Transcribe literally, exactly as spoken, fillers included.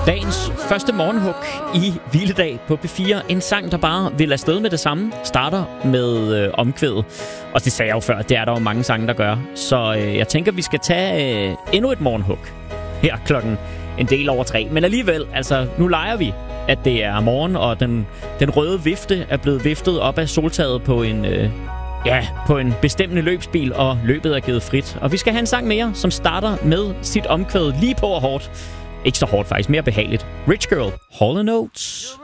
Dagens første morgenhug i Hviledag på P fire. En sang, der bare vil afsted med det samme. Starter med øh, omkvædet. Og det sagde jeg jo før, det er der jo mange sange, der gør. Så øh, jeg tænker, vi skal tage øh, endnu et morgenhug. Her klokken en del over tre. Men alligevel, altså nu leger vi, at det er morgen, og den, den røde vifte er blevet viftet op af soltaget på en... Øh, Ja, på en bestemmende løbsbil, og løbet er givet frit. Og vi skal have en sang mere, som starter med sit omkvæd lige på og hårdt. Ikke så hårdt faktisk, mere behageligt. Rich Girl, Hall and Oates.